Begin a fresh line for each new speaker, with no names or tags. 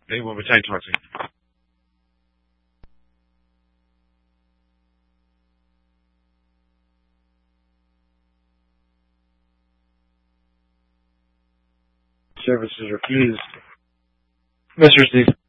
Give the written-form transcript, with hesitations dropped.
Anyone with time talking. Services refused. Mr. Steve.